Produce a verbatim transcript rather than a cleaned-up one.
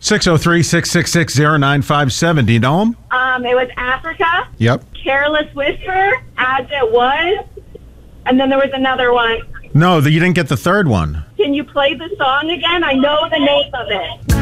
six oh three, six six six, oh nine five seven. Do you know them? Um, it was Africa, Yep. Careless Whisper, As It Was, and then there was another one. No, the, you didn't get the third one. Can you play the song again? I know the name of it.